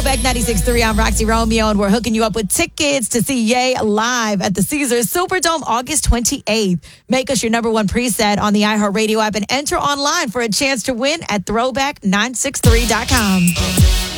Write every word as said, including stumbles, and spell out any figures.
Throwback ninety-six point three. I'm Roxy Romeo, and we're hooking you up with tickets to see Ye live at the Caesars Superdome August twenty-eighth. Make us your number one preset on the iHeartRadio app and enter online for a chance to win at throwback nine six three dot com.